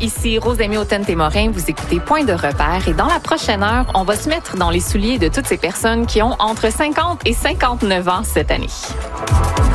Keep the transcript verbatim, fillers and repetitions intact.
ici Rosemée Automne-Témorin. Vous écoutez Point de repère et dans la prochaine heure, on va se mettre dans les souliers de toutes ces personnes qui ont entre cinquante et cinquante-neuf ans cette année.